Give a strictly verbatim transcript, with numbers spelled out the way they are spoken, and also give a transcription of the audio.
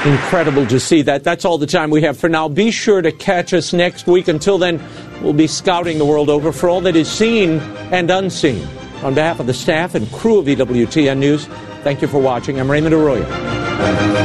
Incredible to see that. That's all the time we have for now. Be sure to catch us next week. Until then, we'll be scouting the world over for all that is seen and unseen. On behalf of the staff and crew of E W T N News, thank you for watching. I'm Raymond Arroyo.